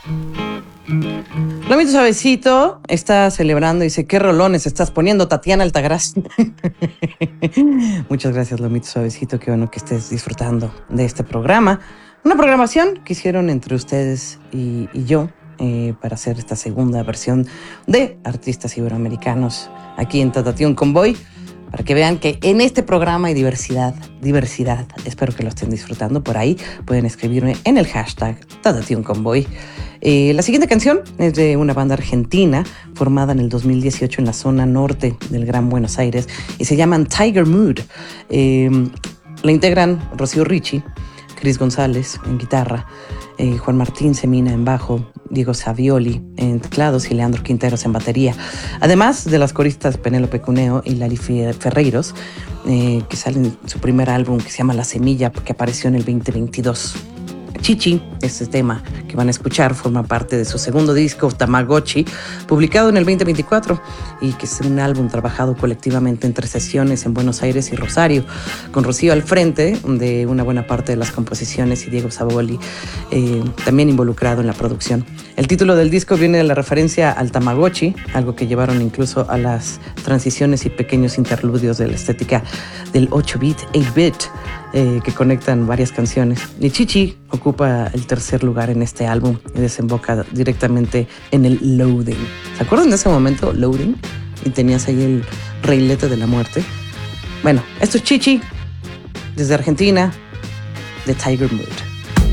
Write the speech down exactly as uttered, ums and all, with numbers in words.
Lomito Suavecito está celebrando y dice, ¿qué rolones estás poniendo, Tatiana Altagracia? Muchas gracias, Lomito Suavecito. Qué bueno que estés disfrutando de este programa. Una programación que hicieron entre ustedes y, y yo eh, para hacer esta segunda versión de artistas iberoamericanos aquí en Tatatún Convoy. Para que vean que en este programa hay diversidad, diversidad. Espero que lo estén disfrutando. Por ahí pueden escribirme en el hashtag Tatatún Convoy. Eh, la siguiente canción es de una banda argentina formada en el dos mil dieciocho en la zona norte del Gran Buenos Aires y se llaman Tiger Mood. Eh, la integran Rocío Ricci, Cris González en guitarra, eh, Juan Martín Semina en bajo, Diego Savioli en teclados y Leandro Quinteros en batería. Además de las coristas Penélope Cuneo y Lali Ferreiros, eh, que salen en su primer álbum que se llama La Semilla, que apareció en el veinte veintidós. Chichi, este tema que van a escuchar, forma parte de su segundo disco, Tamagotchi, publicado en el veinte veinticuatro, y que es un álbum trabajado colectivamente entre sesiones en Buenos Aires y Rosario, con Rocío al frente de una buena parte de las composiciones y Diego Savioli eh, también involucrado en la producción. El título del disco viene de la referencia al Tamagotchi, algo que llevaron incluso a las transiciones y pequeños interludios de la estética del ocho bit, ocho bit, Eh, que conectan varias canciones. Y Chichi ocupa el tercer lugar en este álbum y desemboca directamente en el Loading. ¿Se acuerdan de ese momento, Loading? Y tenías ahí el reilete de la muerte. Bueno, esto es Chichi, desde Argentina, de Tiger Mood.